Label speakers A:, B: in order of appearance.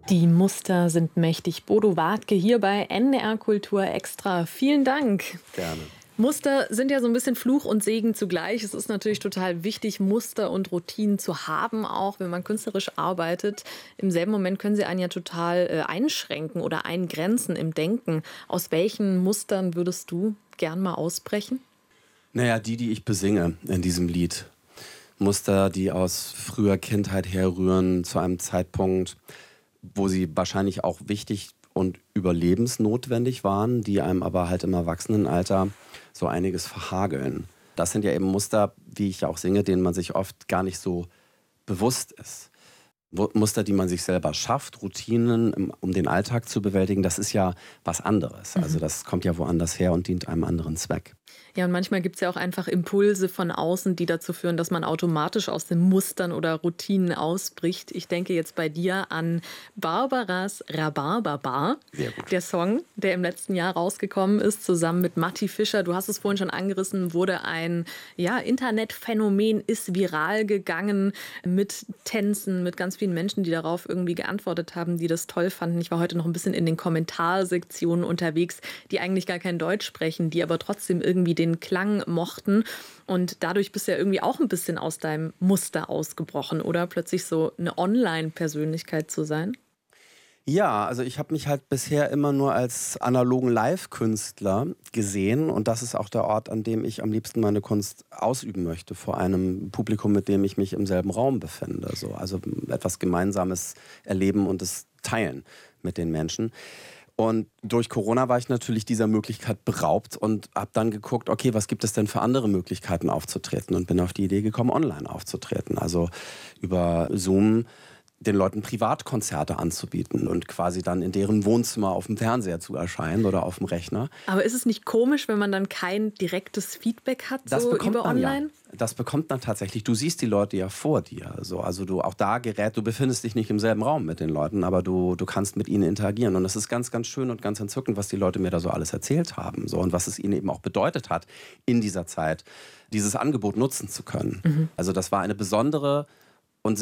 A: Die Muster sind mächtig. Bodo Wartke hier bei NDR Kultur Extra. Vielen Dank.
B: Gerne.
A: Muster sind ja so ein bisschen Fluch und Segen zugleich. Es ist natürlich total wichtig, Muster und Routinen zu haben, auch wenn man künstlerisch arbeitet. Im selben Moment können sie einen ja total einschränken oder eingrenzen im Denken. Aus welchen Mustern würdest du gern mal ausbrechen?
B: Naja, die ich besinge in diesem Lied. Muster, die aus früher Kindheit herrühren, zu einem Zeitpunkt, wo sie wahrscheinlich auch wichtig und überlebensnotwendig waren, die einem aber halt im Erwachsenenalter so einiges verhageln. Das sind ja eben Muster, wie ich ja auch singe, denen man sich oft gar nicht so bewusst ist. Muster, die man sich selber schafft, Routinen, um den Alltag zu bewältigen, das ist ja was anderes. Also das kommt ja woanders her und dient einem anderen Zweck.
A: Ja, und manchmal gibt es ja auch einfach Impulse von außen, die dazu führen, dass man automatisch aus den Mustern oder Routinen ausbricht. Ich denke jetzt bei dir an Barbaras Rhabarberbar.
B: Sehr gut.
A: Der Song, der im letzten Jahr rausgekommen ist, zusammen mit Matti Fischer. Du hast es vorhin schon angerissen, wurde ein Internetphänomen, ist viral gegangen mit Tänzen, mit ganz vielen Menschen, die darauf irgendwie geantwortet haben, die das toll fanden. Ich war heute noch ein bisschen in den Kommentarsektionen unterwegs, die eigentlich gar kein Deutsch sprechen, die aber trotzdem irgendwie den Klang mochten. Und dadurch bist du ja irgendwie auch ein bisschen aus deinem Muster ausgebrochen, oder? Plötzlich so eine Online-Persönlichkeit zu sein?
B: Ja, also ich habe mich halt bisher immer nur als analogen Live-Künstler gesehen und das ist auch der Ort, an dem ich am liebsten meine Kunst ausüben möchte, vor einem Publikum, mit dem ich mich im selben Raum befinde. Also etwas Gemeinsames erleben und es teilen mit den Menschen. Und durch Corona war ich natürlich dieser Möglichkeit beraubt und habe dann geguckt, okay, was gibt es denn für andere Möglichkeiten aufzutreten? Und bin auf die Idee gekommen, online aufzutreten. Also über Zoom den Leuten Privatkonzerte anzubieten und quasi dann in deren Wohnzimmer auf dem Fernseher zu erscheinen oder auf dem Rechner.
A: Aber ist es nicht komisch, wenn man dann kein direktes Feedback hat,
B: Das
A: so
B: bekommt
A: über
B: man
A: online?
B: ja. Das bekommt man tatsächlich. Du siehst die Leute ja vor dir. Also du auch da du befindest dich nicht im selben Raum mit den Leuten, aber du kannst mit ihnen interagieren. Und das ist ganz, ganz schön und ganz entzückend, was die Leute mir da so alles erzählt haben. Und was es ihnen eben auch bedeutet hat, in dieser Zeit dieses Angebot nutzen zu können. Also das war eine besondere